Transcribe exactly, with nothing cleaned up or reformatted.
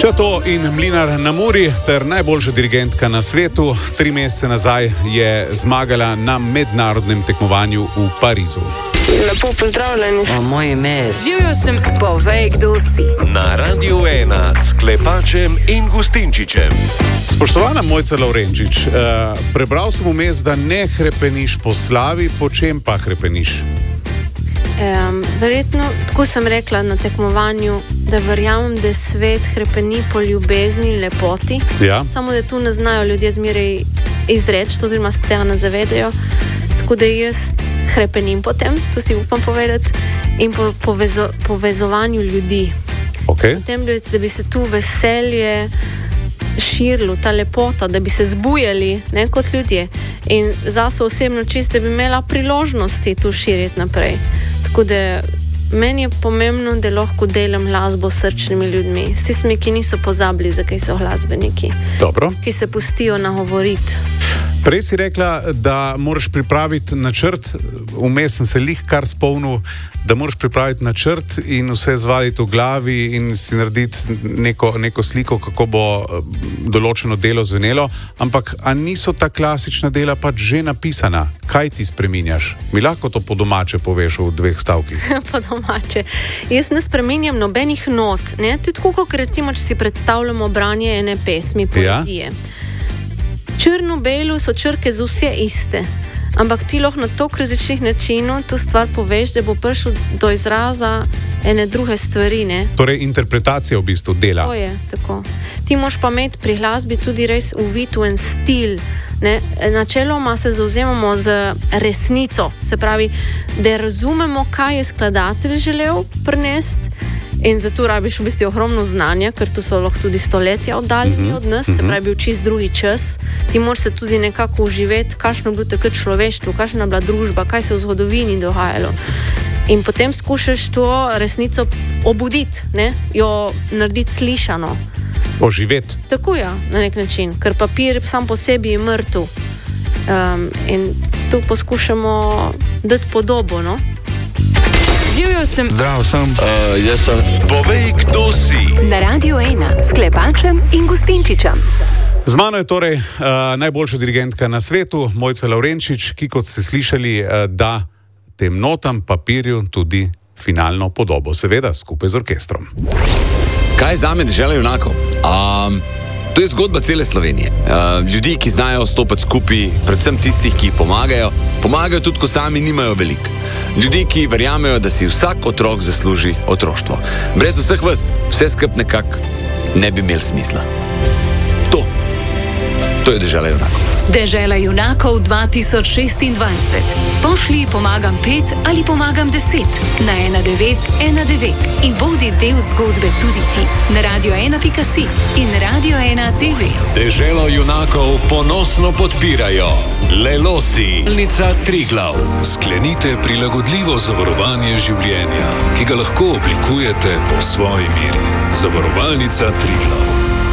Vse to in Mlinar na Muri ter najboljša dirigentka na svetu tri mesece nazaj je zmagala na mednarodnem tekmovanju v Parizu. Lepo pozdravljeni. O, moje ime je... Živjo sem, povej, kdo si. Na Radiu ena s Klepačem in Gustinčičem. Spoštovana Mojca Lavrenčič, uh, prebral sem vmes, da ne hrepeniš po slavi, po čem pa hrepeniš? Um, verjetno, tako sem rekla na tekmovanju, da verjamem, da svet hrepeni po ljubezni in lepoti. Ja. Samo da tu ne znajo ljudje zmeraj izreči, oziroma se tega ne zavedajo. Tako da jaz hrepenim po tem, to si upam povedati, in po povezo, povezovanju ljudi. Okay. Potem, da bi se tu veselje širilo, ta lepota, da bi se zbujali, ne, kot ljudje. In zase osebno čist, da bi imela priložnosti tu širiti naprej. Tako da meni je pomembno, da lahko delam glasbo s srčnimi ljudmi, s tistimi, ki niso pozabili, zakaj so glasbeniki. Dobro. Ki se pustijo nagovoriti. Prej si rekla, da moraš pripraviti načrt, vmes sem se lih kar spomnil, da moraš pripraviti načrt in vse zvaliti v glavi in si narediti neko, neko sliko, kako bo določeno delo zvenelo, ampak a niso ta klasična dela pač že napisana? Kaj ti spreminjaš? Mi lahko to po domače poveš v dveh stavkih? Po domače. Jaz ne spreminjam nobenih not, ne? Tudi tako, kot recimo, če si predstavljamo branje ene pesmi, poezije. Ja. Črno-belo so črke z vse iste, ampak ti lahko na toliko različnih načinov to stvar poveš, da bo prišel do izraza ene druge stvari, ne? Torej interpretacija v bistvu dela. To je, tako. Ti moraš pa imeti pri glasbi tudi res uvid v en stil, ne? Načeloma se zavzemamo z resnico, se pravi, da razumemo, kaj je skladatelj želel prinesti. In zato rabiš v bistvu ogromno znanja, ker tu so lahko tudi stoletja oddaljeni mm-hmm. od nas, se pravi bil čist drugi čas. Ti moraš se tudi nekako uživeti, kakšno je bilo takrat človeštvo, kakšna je bila družba, kaj se je v zgodovini dogajalo. In potem skušaš to resnico obuditi, ne? Jo narediti slišano. Oživeti. Tako ja, na nek način, ker papir sam po sebi je mrtev. Um, in tu poskušamo dati podobo, no? Živjo sem. Zdrav sem. Uh, jaz sem. Povej, kdo si. Na Radiu ena s Klepačem in Gustinčičem. Z mano je torej uh, najboljša dirigentka na svetu, Mojca Lavrenčič, ki, kot ste slišali, uh, da tem notam, papirju tudi finalno podobo, seveda skupaj z orkestrom. Kaj zame dežela junakov? Um, to je zgodba cele Slovenije. Uh, ljudi, ki znajo stopiti skupaj, predvsem tistih, ki pomagajo, pomagajo tudi, ko sami nimajo veliko. Ljudi, ki verjamejo, da si vsak otrok zasluži otroštvo. Brez vseh vas, vse skup nekako ne bi imel smisla. To, to je dežela junakov. Dežela junakov dva tisoč šestindvajset. Pošli pomagam pet ali pomagam deset na ena devet ena devet in bodi del zgodbe tudi ti na radio ena pika si in Radio ena te ve. Deželo junakov ponosno podpirajo Lelosi, Delnica Triglav. Sklenite prilagodljivo zavarovanje življenja, ki ga lahko oblikujete po svoji meri. Zavarovalnica Triglav.